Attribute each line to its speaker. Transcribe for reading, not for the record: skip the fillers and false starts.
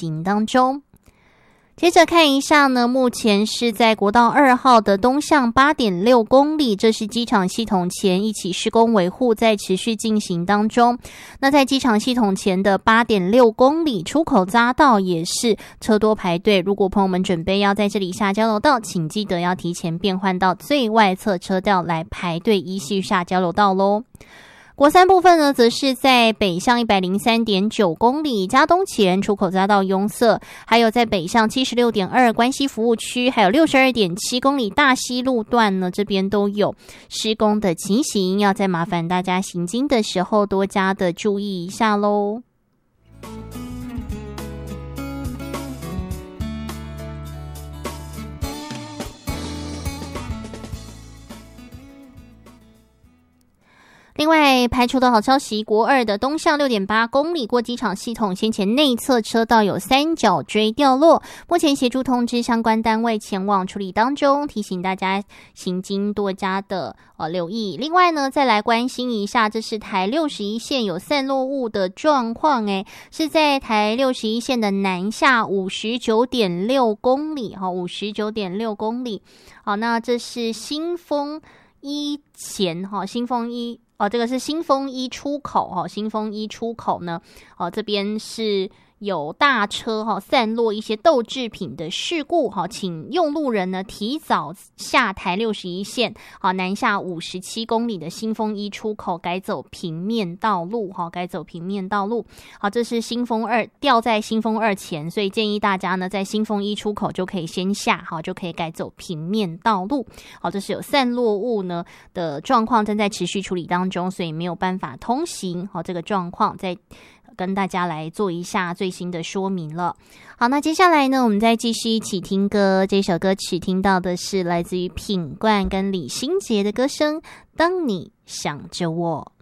Speaker 1: 行当中。接着看一下呢，目前是在国道2号的东向 8.6 公里，这是机场系统前一起施工维护在持续进行当中。那在机场系统前的 8.6 公里出口匝道也是车多排队，如果朋友们准备要在这里下交流道，请记得要提前变换到最外侧车道来排队依序下交流道咯。国三部分呢，则是在北向 103.9 公里嘉东前出口匝道拥塞，还有在北向 76.2 关西服务区，还有 62.7 公里大溪路段呢，这边都有施工的情形，要再麻烦大家行经的时候多加的注意一下咯。另外排除的好消息，国2的东向 6.8 公里过机场系统先前内侧车道有三角锥掉落，目前协助通知相关单位前往处理当中，提醒大家行经多加的留意。另外呢，再来关心一下，这是台61线有散落物的状况，是在台61线的南下 59.6 公里 59.6 公里。好，那这是新丰一前新丰一这个是新丰一出口新丰一出口呢这边是有大车散落一些豆制品的事故请用路人呢提早下台61线南下57公里的新丰一出口改走平面道路改走平面道路。好，这是新丰2掉在新丰2前，所以建议大家呢在新丰一出口就可以先下就可以改走平面道路。好，这是有散落物呢的状况正在持续处理当中，所以没有办法通行这个状况在跟大家来做一下最新的说明了。好，那接下来呢，我们再继续一起听歌。这首歌曲听到的是来自于品冠跟李心洁的歌声《当你想着我》。